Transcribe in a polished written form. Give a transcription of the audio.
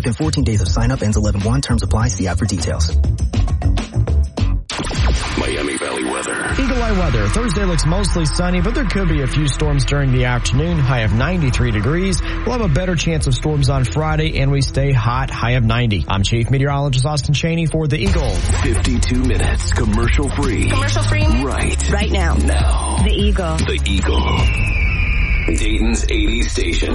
Within 14 days of sign up, ends 11/1. Terms apply. See app for details. Miami Valley weather. Eagle Eye weather. Thursday looks mostly sunny, but there could be a few storms during the afternoon. High of 93 degrees. We'll have a better chance of storms on Friday, and we stay hot. High of 90. I'm Chief Meteorologist Austin Cheney for the Eagle. 52 minutes commercial free. Commercial free? Right. Right now. Now. The Eagle. The Eagle. Dayton's 80s station.